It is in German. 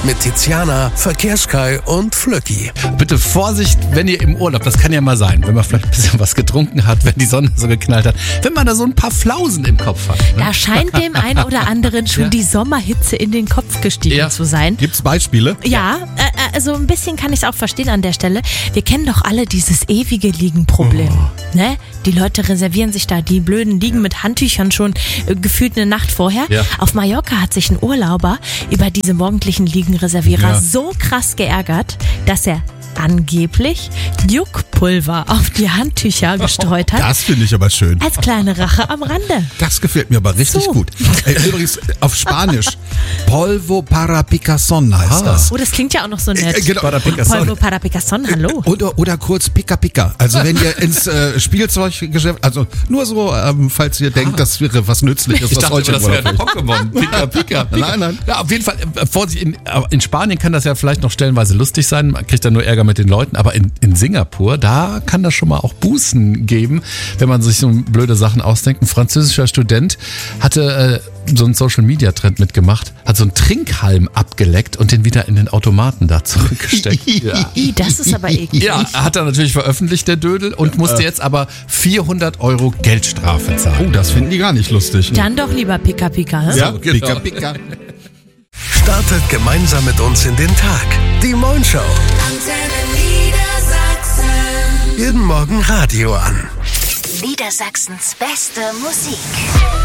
mit Tiziana, Verkehrskai und Flöcki. Bitte Vorsicht, wenn ihr im Urlaub, das kann ja mal sein, wenn man vielleicht ein bisschen was getrunken hat, wenn die Sonne so geknallt hat, wenn man da so ein paar Flausen im Kopf hat. Ne? Da scheint dem einen oder anderen schon die Sommerhitze in den Kopf gestiegen zu sein. Gibt's Beispiele? Ja, also ein bisschen kann ich es auch verstehen an der Stelle. Wir kennen doch alle dieses ewige Liegenproblem. Ne? Die Leute reservieren sich da die blöden Liegen mit Handtüchern schon gefühlt eine Nacht vorher. Ja. Auf Mallorca hat sich ein Urlauber über diese morgendlichen Liegenreservierer so krass geärgert, dass er angeblich Juckpulver auf die Handtücher gestreut hat. Das finde ich aber schön. Als kleine Rache am Rande. Das gefällt mir aber richtig gut. Übrigens auf Spanisch, Polvo para Picazón heißt das. Oh, das klingt ja auch noch so nett. Genau. Polvo para Picazón, hallo. Oder kurz Pica Pica. Also wenn ihr ins Spielzeuggeschäft, also nur so, falls ihr denkt, das wäre was Nützliches, Ich was dachte, euch im das Urlaub wäre ein hilft. Pokémon. Pika, Pika, Pika. Nein. Ja, auf jeden Fall, Vorsicht, in Spanien kann das ja vielleicht noch stellenweise lustig sein, man kriegt dann nur Ärger mit den Leuten, aber in Singapur, da kann das schon mal auch Bußen geben, wenn man sich so blöde Sachen ausdenkt. Ein französischer Student hatte so einen Social-Media-Trend mitgemacht, hat so einen Trinkhalm abgeleckt und den wieder in den Automaten da zurückgesteckt. Das ist aber eklig. Ja, hat er natürlich veröffentlicht, der Dödel, und musste jetzt aber 400 € Geldstrafe zahlen. Oh, das finden die gar nicht lustig. Dann doch lieber Pika Pika. Hm? Ja, genau. Pica Pica. Startet gemeinsam mit uns in den Tag. Die Moin Show. Jeden Morgen Radio an. Niedersachsens beste Musik.